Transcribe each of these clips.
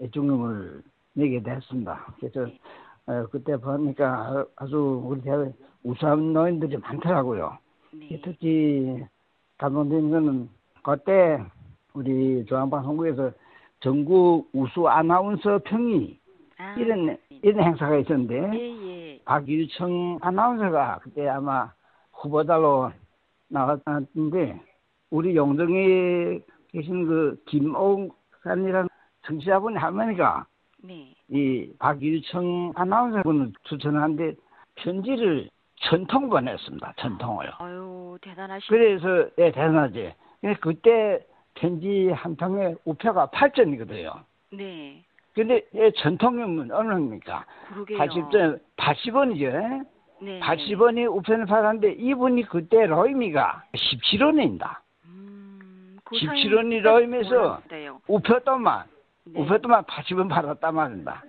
대중음을 내게 됐습니다. 그래서 그때 보니까 아주 우리 대학에 우수한 노인들이 많더라고요. 네. 특히 감동된 거는 그때 우리 중앙방송국에서 전국 우수 아나운서 평의 이런 행사가 있었는데 예. 박유청 아나운서가 그때 아마 후보자로 나왔는데 우리 용정에 계신 그 김옥산이라는 청취자분이 할머니가 네. 이 박유청 아나운서분을 추천하는데 편지를 1000통 보냈습니다. 1000통을. 아유, 대단하시네. 그래서 대단하지. 그때 편지 한 통에 우표가 8전이거든요. 네. 근데 1000통이면 얼마입니까? 그러게요. 80원이죠. 네. 80원이 우편을 팔았는데 이분이 그때 로임이가 17원입니다. 17원이 로임에서 우표도만 80원 팔았단 말입니다.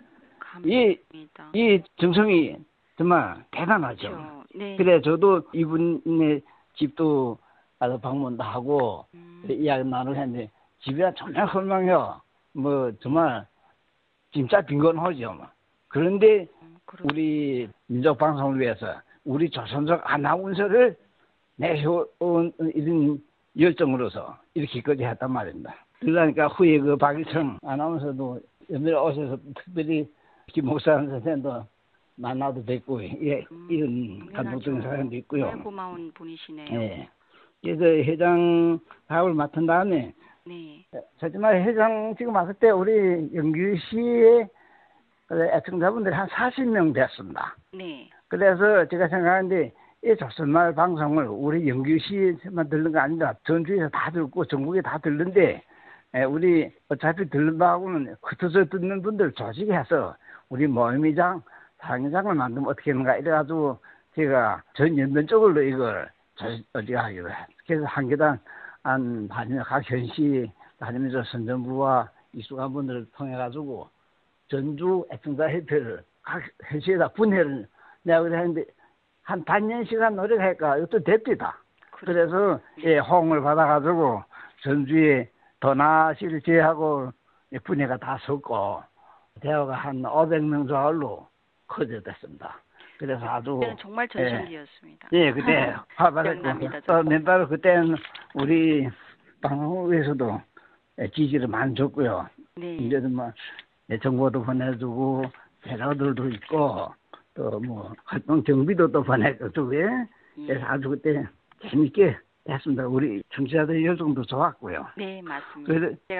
이 정성이 정말 대단하죠. 그렇죠. 네. 그래 저도 이분의 집도 가서 방문도 하고 이야기 나누고 했는데 집이가 정말 헐망해요. 뭐 정말 진짜 빈곤하죠. 뭐. 그런데 우리 민족방송을 위해서 우리 조선족 아나운서를 내세운 이런 열정으로서 이렇게까지 했단 말입니다. 그러니까 후에 그 박유청 아나운서도 연말에 오셔서 특별히 김목사 선생님도 만나도 뵙고 이런 감동적인 사람도 있고요. 고마운 분이시네요. 네. 그래서 회장 사업을 맡은 다음에 네. 하지만 회장 지금 왔을 때 우리 영규시의 애청자분들이 한 40명 됐습니다. 네. 그래서 제가 생각하는데 이 조선말 방송을 우리 영규시에만 듣는 거 아니라 전주에서 다 듣고 전국에 다 듣는데 우리 어차피 듣는 바하고는 흩어져 듣는 분들 조직해서 우리 모임의장, 상의장을 만들면 어떻게 하는가 이래가지고 제가 전 연변적으로 이걸 어디가 하기로 해. 그래서 한 개당 한 다니면 각 현시 다니면서 선전부와 이수관 분들을 통해가지고 전주 애청자 협회를 각 현시에다 분해를 내가 그랬는데 한 반년 시간 노력하니까 이것도 됩니다. 그래서 호응을 받아가지고 전주에 도나시를 제외하고 분해가 다 섰고 대화가 한 500명 좌우로 커져됐습니다. 그래서 아주 정말 전성기였습니다. 예, 그때 활발했고 또 맨바로 그때는 우리 방송국에서도 지지를 많이 줬고요. 네. 이제도 뭐 정보도 보내주고 배라들도 있고 또 뭐 활동 정비도 또 보내주고 그래서 아주 그때 재밌게 했습니다. 우리 청취자들의 열정도 좋았고요. 네, 맞습니다.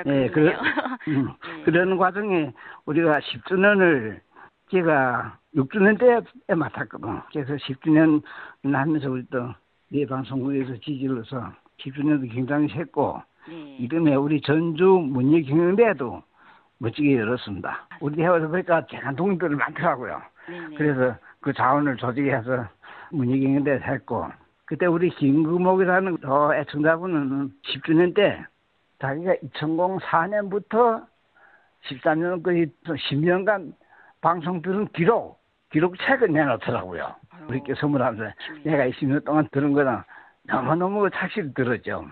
그런 과정에 우리가 10주년을 제가 6주년 때에 맡았거든. 그래서 10주년 하면서 우리 또 네 방송국에서 지지로서 10주년도 굉장히 했고 이듬해 우리 전주 문예경연대회도 멋지게 열었습니다. 우리 대회에서 보니까 대한 동인들이 많더라고요. 그래서 그 자원을 조직해서 문예경연대회 했고 그때 우리 김금옥이라는 애청자분은 10주년 때 자기가 2004년부터 13년까지 10년간 방송 들은 기록책을 내놓더라고요. 우리께 선물하면서 내가 20년 동안 들은 거랑 너무너무 착실히 들었죠.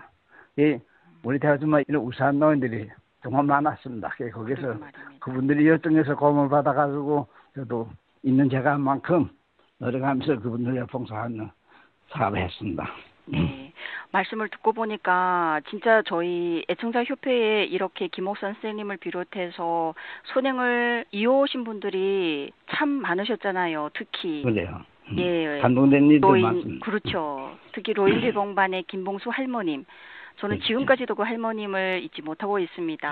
우리 대학 정말 이런 우수한 노인들이 정말 많았습니다. 거기서 그분들이 열정에서 고문을 받아가지고 저도 있는 제가 한 만큼 노력하면서 그분들을 봉사하는 사업을 했습니다. 네. 말씀을 듣고 보니까 진짜 저희 애청자 협회에 이렇게 김옥선 선생님을 비롯해서 손행을 이어오신 분들이 참 많으셨잖아요. 특히. 그래요. 예. 감동된 일들 많습니다. 그렇죠. 특히 로인비봉반의 김봉수 할머님. 저는 지금까지도 그 할머님을 잊지 못하고 있습니다.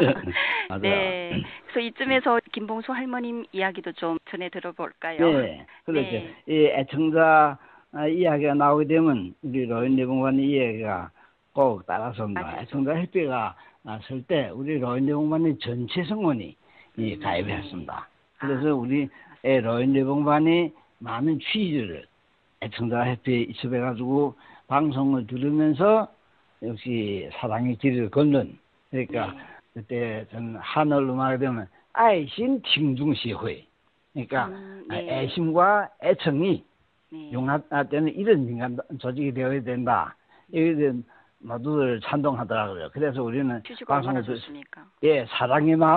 네. 그래서 이쯤에서 김봉수 할머님 이야기도 좀 전해 들어볼까요? 네. 그렇죠. 이 애청자 이야기가 나오게 되면 우리 로인대봉반의 이야기가 꼭 따라섭니다. 애청자 협회가 설 때 우리 로인대봉반의 전체 성원이 가입했습니다. 그래서 우리 로인대봉반의 많은 취지를 애청자 협회에 입수해가지고 방송을 들으면서 역시 사랑의 길을 걷는 그러니까 그때 저는 한어로 말하면愛心 팀중시회 그러니까 애심과 애청이 융합되는 이런 민간 조직이 되어야 된다. 이게 모두들 찬동하더라고요. 그래서 우리는 방송을 사랑의 마음